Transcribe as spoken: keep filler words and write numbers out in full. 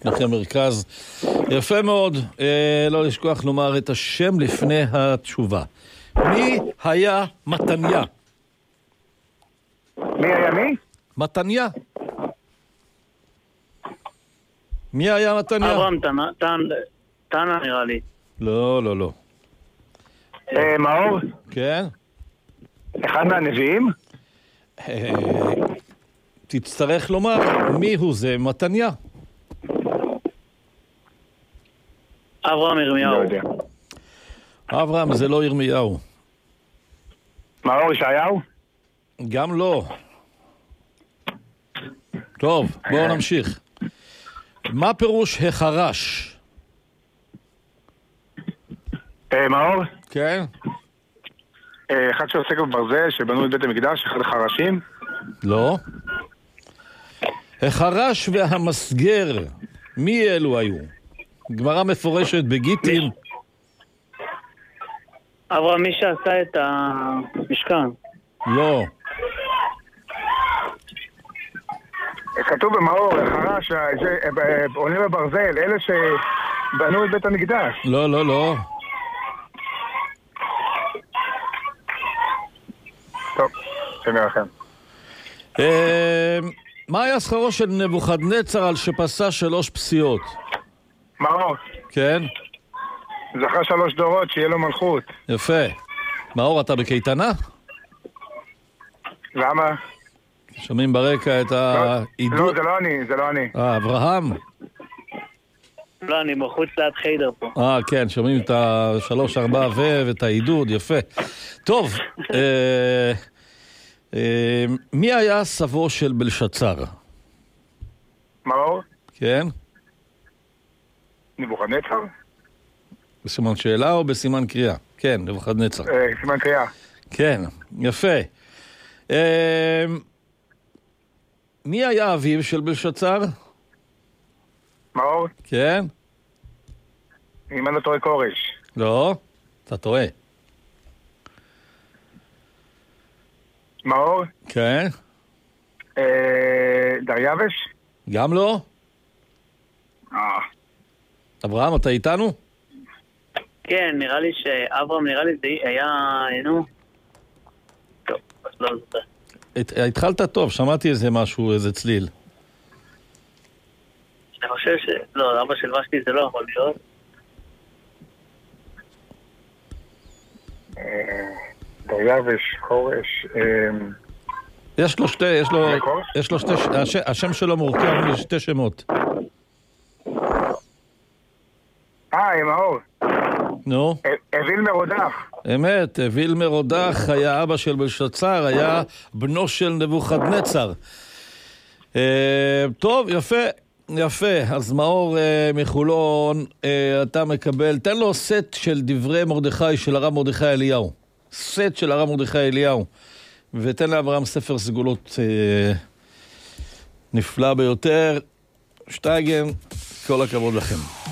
שניכם מרכז. יפה מאוד, אה, לא לשכוח לומר את השם לפני התשובה. מי היה מתניה? מי היה מי? מתניה. מי היה מתניה? אברהם תנא נראה לי. לא, לא, לא. אה, מאור? כן? אחד מהנביאים? אה, תצטרך לומר מי הוא זה מתניה. אברהם ירמיהו. לא יודע. אברהם זה לא ירמיהו. מאור ישעיהו? גם לא. טוב, בואו נמשיך. מה פירוש החרש? אה, מאור? כן? אה, אחד שעוסק בברזל, שבנו את בית המקדש, אחד החרשים? לא. החרש והמסגר, מי אלו היו? גמרא מפורשת בגיטין. אברהם מי שעשה את המשכן. לא. כתוב במאור, החרש, עולים בברזל, אלה שבנו את בית המקדש. לא, לא, לא. טוב, שמי לכם. אה, מה היה שכרו של נבוכדנצר על שפסה שלוש פסיעות? מאור, כן? זכה שלוש דורות, שיהיה לו מלכות. יפה. מאור, אתה בקייטנה? למה? שומעים ברקע את לא, העידוד. זה לא אני, זה לא אני. אה, אברהם? לא, אני בחוץ ליד חיידר פה. אה, כן, שומעים את השלוש, ארבע ו... ואת העידוד, יפה. טוב, אה, אה, מי היה סבו של בלשצר? מאור? כן? נבוכדנצר? בסימן שאלה או בסימן קריאה? כן, נבוכדנצר. אה, סימן קריאה. כן, יפה. אה, מי היה אביו של בלשצר? מאור? כן? אם אני לא טועה כורש. לא, אתה טועה. מאור? כן? אה, דריווש? גם לא? אה. אברהם, אתה איתנו? כן, נראה לי שאברהם, נראה לי זה היה, נו. טוב, אז לא זוכר. הת- התחלת טוב, שמעתי איזה משהו, איזה צליל. אני חושב ש... לא, אבא של ושתי זה לא יכול להיות. דריווש, כורש. יש לו שתי, יש לו, זה כורש? יש לו שתי, הש, השם שלו מורכב משתי שמות. אה, מאור. נו, אוויל מרודח. אמת, וילמר רודח היה אבא של בלשצר, היה בנו של נבוכדנצר. אה, טוב, יפה, יפה. אז מאור אה, מחולון, אה, אתה מקבל, תן לו סט של דברי מרדכי של הרב מרדכי אליהו. סט של הרב מרדכי אליהו. ותן לאברהם ספר סגולות אה, נפלא ביותר. שטייגן, כל הכבוד לכם.